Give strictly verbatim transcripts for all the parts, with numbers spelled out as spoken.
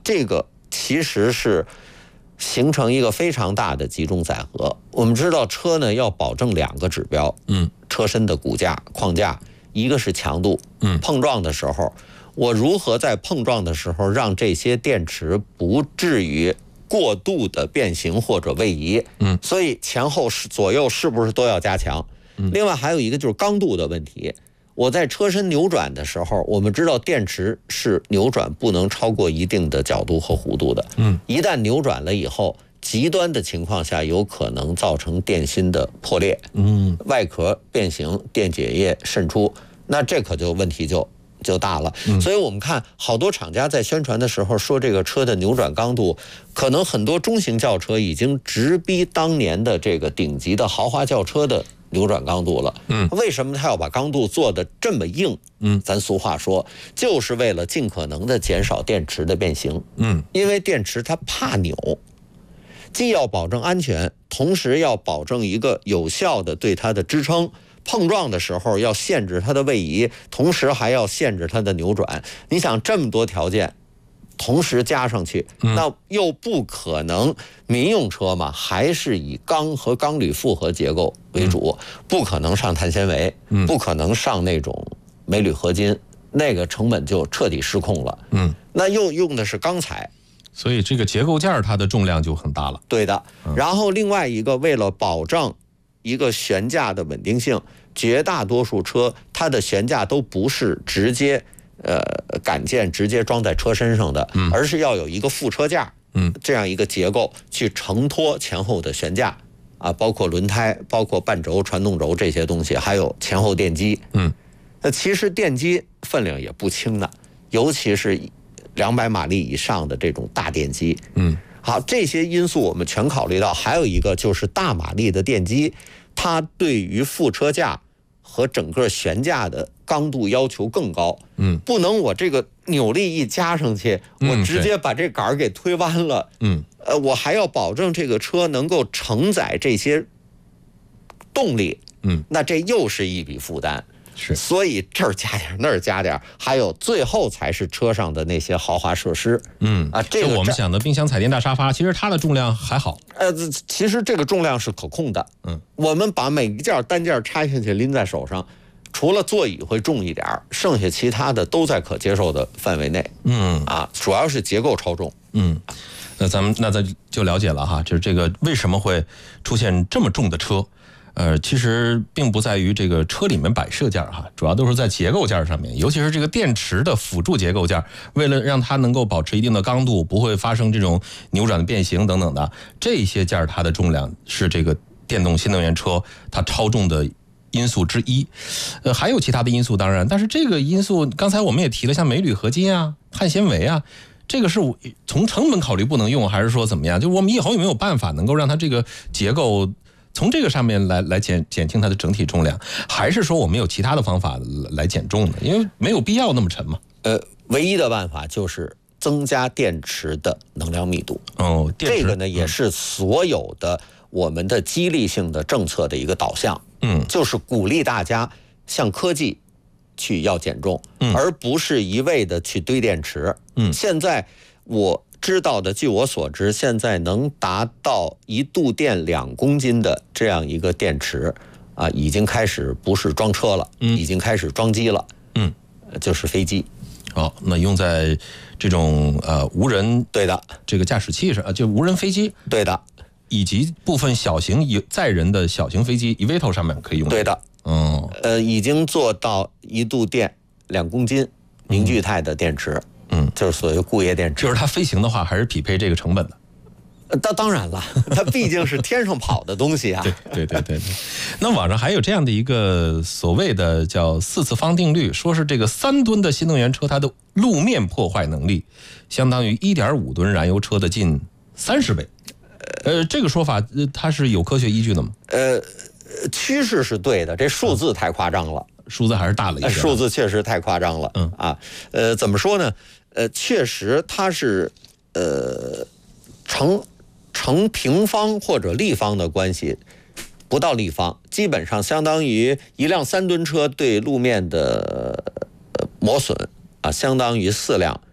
这个其实是形成一个非常大的集中载荷。我们知道车呢要保证两个指标，嗯，车身的骨架框架，一个是强度，嗯，碰撞的时候，我如何在碰撞的时候让这些电池不至于过度的变形或者位移，嗯，所以前后左右是不是都要加强？嗯，另外还有一个就是刚度的问题。我在车身扭转的时候，我们知道电池是扭转不能超过一定的角度和弧度的。嗯，一旦扭转了以后，极端的情况下有可能造成电芯的破裂，嗯，外壳变形，电解液渗出，那这可就问题就就大了。嗯，所以我们看好多厂家在宣传的时候说这个车的扭转刚度，可能很多中型轿车已经直逼当年的这个顶级的豪华轿车的扭转刚度了。嗯，为什么他要把刚度做得这么硬？嗯，咱俗话说，就是为了尽可能的减少电池的变形。嗯，因为电池它怕扭，既要保证安全，同时要保证一个有效的对它的支撑。碰撞的时候要限制它的位移，同时还要限制它的扭转。你想这么多条件同时加上去，那又不可能，民用车嘛，还是以钢和钢铝复合结构为主，不可能上碳纤维，不可能上那种镁铝合金，那个成本就彻底失控了。嗯，那又用的是钢材， 所以这个结构件它的重量就很大了。 对的。然后另外一个，为了保证一个悬架的稳定性，绝大多数车它的悬架都不是直接呃杆件直接装在车身上的，嗯，而是要有一个副车架，嗯，这样一个结构去承托前后的悬架啊，包括轮胎、包括半轴、传动轴这些东西，还有前后电机，嗯，那其实电机分量也不轻的，尤其是两百马力以上的这种大电机，嗯，好，这些因素我们全考虑到，还有一个就是大马力的电机，它对于副车架和整个悬架的刚度要求更高，嗯，不能我这个扭力一加上去，我直接把这杆给推弯了，嗯，呃，我还要保证这个车能够承载这些动力，嗯，那这又是一笔负担。是，所以这儿加点那儿加点，还有最后才是车上的那些豪华设施。嗯啊，这个我们想的冰箱、彩电、大沙发，其实它的重量还好。 呃，其实这个重量是可控的。嗯，我们把每一件单件拆下去拎在手上，除了座椅会重一点，剩下其他的都在可接受的范围内。嗯啊，主要是结构超重。嗯， 那咱们那咱就了解了哈，就是这个为什么会出现这么重的车。呃，其实并不在于这个车里面摆设件哈，主要都是在结构件上面，尤其是这个电池的辅助结构件，为了让它能够保持一定的刚度，不会发生这种扭转的变形等等的，这些件它的重量是这个电动新能源车它超重的因素之一。呃，还有其他的因素当然，但是这个因素刚才我们也提了，像镁铝合金啊、碳纤维啊。这个是从成本考虑不能用，还是说怎么样？就我们以后有没有办法能够让它这个结构从这个上面来来减减轻它的整体重量，还是说我们有其他的方法来减重呢？因为没有必要那么沉嘛。 呃，唯一的办法就是增加电池的能量密度。 哦，电池这个呢也是所有的我们的激励性的政策的一个导向。嗯，就是鼓励大家向科技去要减重，嗯，而不是一味的去堆电池。嗯，现在我知道的，据我所知，现在能达到一度电两公斤的这样一个电池啊，已经开始不是装车了，嗯，已经开始装机了，嗯，就是飞机。 好，那用在这种呃无人对的这个驾驶器上，就无人飞机对的， 以及部分小型载人的小型飞机 E V T O 上面可以用。 对的，嗯，呃，已经做到一度电两公斤凝聚态的电池。嗯，就是所谓固液电池， 就是它飞行的话，还是匹配这个成本的。 当当然了，它毕竟是天上跑的东西啊。 对对对对对。那网上还有这样的一个所谓的叫四次方定律，说是这个三吨的新能源车，它的路面破坏能力相当于一点五吨燃油车的近三十倍。呃，这个说法它是有科学依据的吗？ 呃，趋势是对的，这数字太夸张了。 数字还是大了一些， 数字确实太夸张了。嗯啊，呃，怎么说呢？呃，确实它是呃成成平方或者立方的关系，不到立方，基本上相当于一辆三吨车对路面的磨损啊，相当于四辆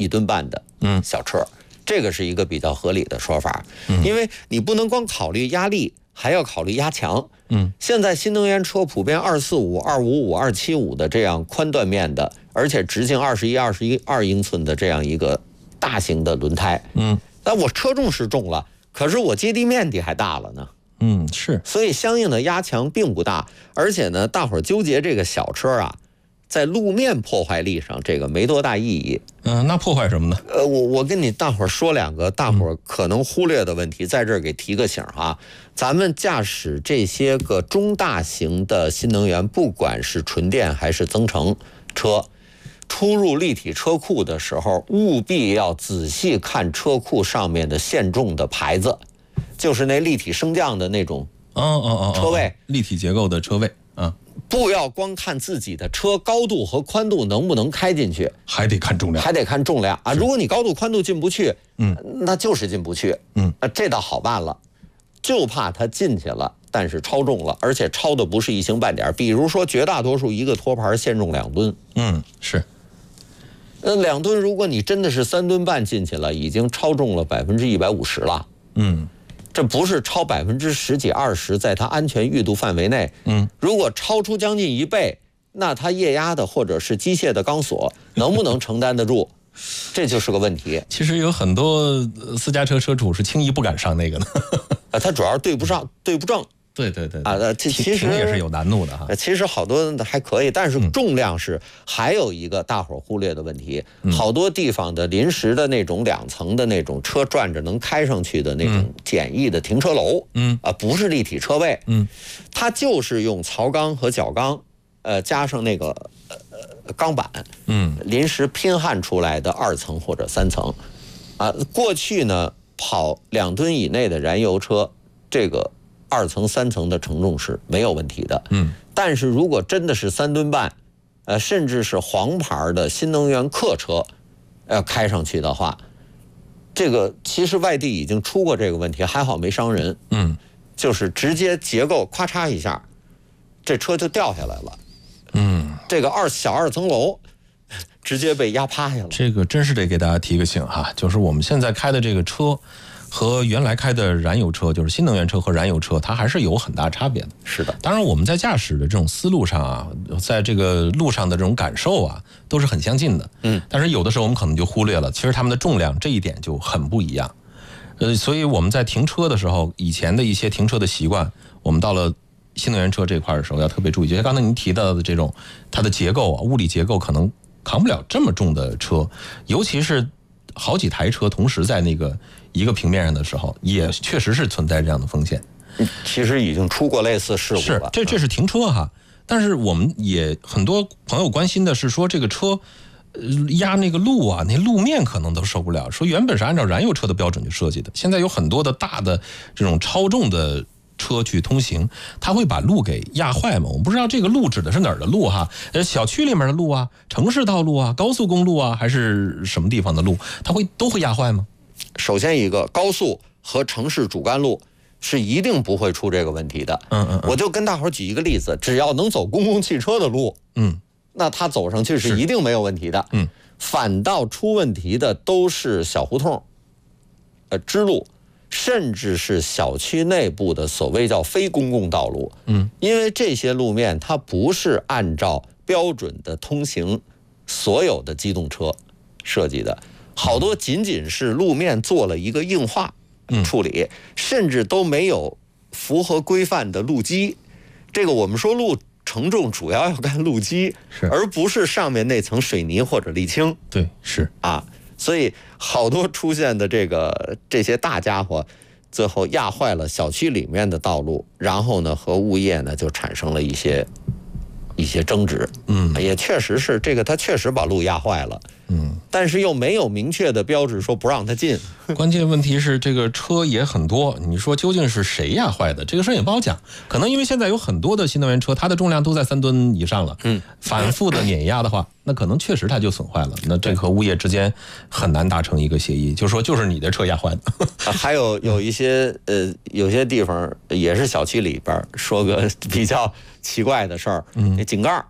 一吨半的小车，嗯，这个是一个比较合理的说法，嗯，因为你不能光考虑压力，还要考虑压强。嗯，现在新能源车普遍二四五、二五五、二七五的这样宽断面的，而且直径二十一、二十一二英寸的这样一个大型的轮胎。嗯，但我车重是重了，可是我接地面积还大了呢。 嗯，是， 所以相应的压强并不大，而且呢，大伙儿纠结这个小车啊，在路面破坏力上这个没多大意义。 嗯，那破坏什么呢？ 呃，我我跟你大伙儿说两个大伙儿可能忽略的问题，在这儿给提个醒哈。咱们驾驶这些个中大型的新能源，不管是纯电还是增程车，出入立体车库的时候，务必要仔细看车库上面的限重的牌子。就是那立体升降的那种， 哦哦哦， 车位立体结构的车位，啊， 不要光看自己的车高度和宽度能不能开进去， 还得看重量， 还得看重量啊！如果你高度宽度进不去，嗯，那就是进不去，嗯，啊，这倒好办了，就怕它进去了，但是超重了，而且超的不是一星半点。比如说，绝大多数一个托盘限重两吨， 嗯，是， 呃，两吨，如果你真的是三吨半进去了，已经超重了百分之一百五十了，嗯。这不是超百分之十几二十，在它安全裕度范围内。嗯，如果超出将近一倍，那它液压的或者是机械的钢索能不能承担得住？这就是个问题。 其实有很多私家车车主是轻易不敢上那个的。 啊，他主要对不上，对不正。 对对对啊，这其实也是有难度的哈。 其实好多还可以，但是重量是还有一个大伙儿忽略的问题。嗯、好多地方的临时的那种两层的那种车转着能开上去的那种简易的停车楼，嗯啊，不是立体车位，嗯，它就是用槽钢和角钢，呃，加上那个呃钢板，嗯，临时拼焊出来的二层或者三层，啊，过去呢跑两吨以内的燃油车，这个。二层、三层的承重是没有问题的，嗯，但是如果真的是三吨半，呃，甚至是黄牌的新能源客车，要开上去的话，这个其实外地已经出过这个问题，还好没伤人，嗯，就是直接结构咔嚓一下，这车就掉下来了，嗯，这个二小二层楼直接被压趴下了。 这个真是得给大家提个醒哈，就是我们现在开的这个车。和原来开的燃油车，就是新能源车和燃油车，它还是有很大差别的。 是的， 当然我们在驾驶的这种思路上啊，在这个路上的这种感受啊，都是很相近的。嗯，但是有的时候我们可能就忽略了，其实它们的重量这一点就很不一样。呃，所以我们在停车的时候，以前的一些停车的习惯，我们到了新能源车这块的时候要特别注意。就像刚才您提到的这种，它的结构啊，物理结构可能扛不了这么重的车，尤其是好几台车同时在那个。一个平面上的时候，也确实是存在这样的风险。 其实已经出过类似事故了。 是，这这是停车哈。但是我们也很多朋友关心的是说，这个车压那个路啊，那路面可能都受不了。说原本是按照燃油车的标准去设计的，现在有很多的大的这种超重的车去通行，它会把路给压坏嘛？我们不知道这个路指的是哪儿的路哈？呃，小区里面的路啊，城市道路啊，高速公路啊，还是什么地方的路，它会都会压坏吗？ 首先一个高速和城市主干路是一定不会出这个问题的。嗯嗯，我就跟大伙举一个例子，只要能走公共汽车的路，嗯，那它走上去是一定没有问题的。嗯，反倒出问题的都是小胡同、呃支路，甚至是小区内部的所谓叫非公共道路。嗯，因为这些路面它不是按照标准的通行所有的机动车设计的。好多仅仅是路面做了一个硬化处理，甚至都没有符合规范的路基。这个我们说路承重主要要看路基，而不是上面那层水泥或者沥青。 对，是啊，所以好多出现的这个这些大家伙，最后压坏了小区里面的道路，然后呢和物业呢就产生了一些一些争执。嗯，也确实是这个，他确实把路压坏了。嗯，但是又没有明确的标志说不让他进。 关键问题是这个车也很多，你说究竟是谁压坏的？这个事儿也不好讲。可能因为现在有很多的新能源车，它的重量都在三吨以上了。嗯，反复的碾压的话，那可能确实它就损坏了。那这和物业之间很难达成一个协议，就说就是你的车压坏的。 还有有一些呃，有些地方也是小区里边说个比较奇怪的事儿，嗯，那井盖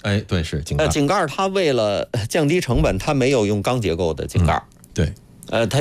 哎，对，是井盖。 呃，井盖它为了降低成本，它没有用钢结构的井盖。 嗯、对。 呃，它